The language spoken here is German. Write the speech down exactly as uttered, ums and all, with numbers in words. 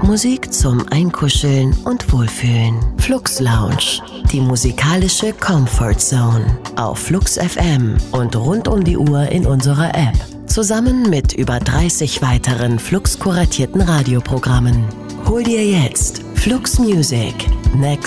Musik zum Einkuscheln und Wohlfühlen. Flux Lounge, die musikalische Comfort Zone. Auf Flux F M und rund um die Uhr in unserer App. Zusammen mit über dreißig weiteren Flux kuratierten Radioprogrammen. Hol dir jetzt Flux Music, Next